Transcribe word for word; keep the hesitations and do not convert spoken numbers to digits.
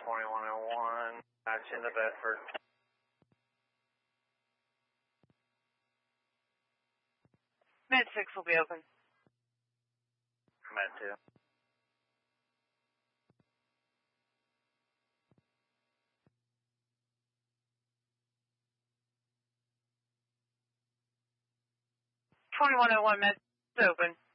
twenty-one oh one, that's in the Bedford. Med six will be open. Med two. twenty-one oh one, Med open.